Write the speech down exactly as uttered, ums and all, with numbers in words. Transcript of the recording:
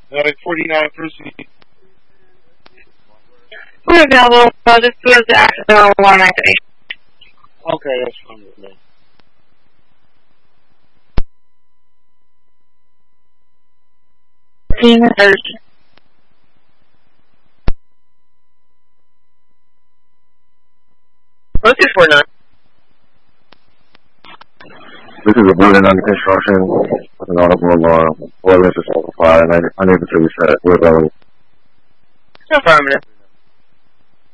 Uh, forty-nine proceed. We're available. I'll just give the accidental alarm activation. Okay, that's fine with me. Team thirty. What's two four nine? This is a building under construction with an audible alarm. Boilers are simplified and unable to reset. We're available. Affirmative.